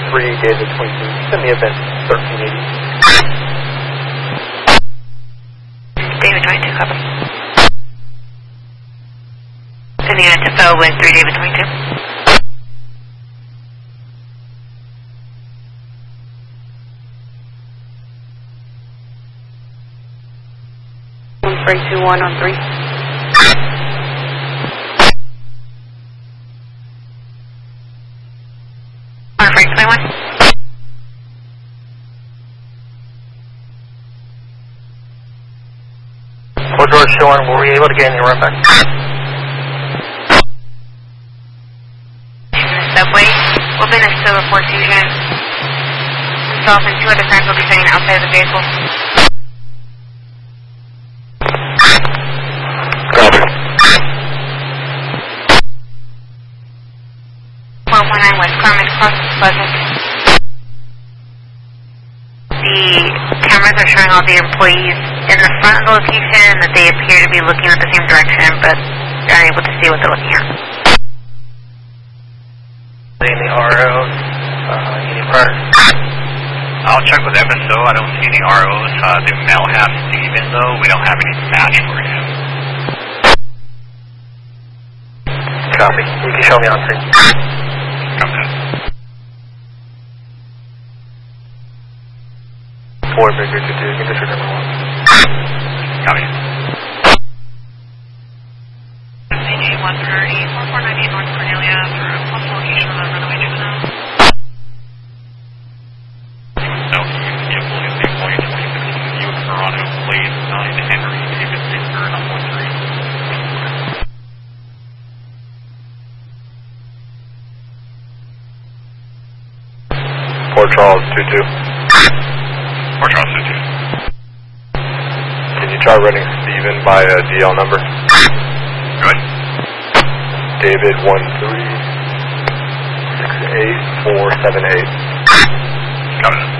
David 22. Send me event 1380. David 22, copy. Sending unit to Phil with 3 David 22. Freight 21 on 3. On Freight 21. Fort George showing, were we able to get any run back? Subway. We'll finish to report fusion. Myself and 2 other friends will be sitting outside the vehicle. Copy. 419 West Carmen, Crossing Pleasant. The cameras are showing all the employees in the front of the location that they appear to be looking at the same direction, but they're unable to see what they're looking at. Any ROs? Any parts? I'll check with MSO. I don't see any ROs. They now have Steven, though. We don't have any match for him. Copy. You can show me on screen. Okay. 4 Victor 22. You can disregard number 1. Copy. CG 130, 4498 North Cornelia for a possible location of a runaway juvenile. No, you believe the employee 2016 U.S. Toronto, plate 9 Henry David Victor, number 13. Port Charles 22. Port Charles 22. Can you try running Steven by a DL number? Good. David 1368478. Got it.